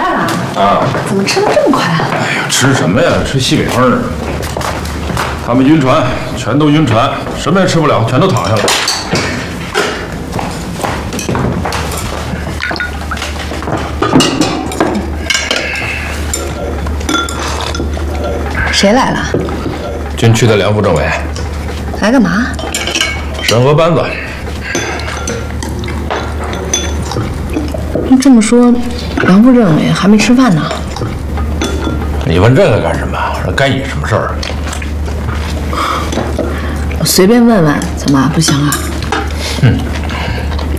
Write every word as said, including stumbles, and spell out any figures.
来了啊？ 怎么吃的这么快啊？ 哎呀，吃什么呀？吃西北风儿。他们晕船，全都晕船，什么也吃不了，全都躺下了。 谁来了？ 军区的梁副政委。 来干嘛？ 审核班子。 这么说，梁副政委还没吃饭呢？ 你问这个干什么？该你什么事儿？ 我随便问问，怎么不行啊？ 哼。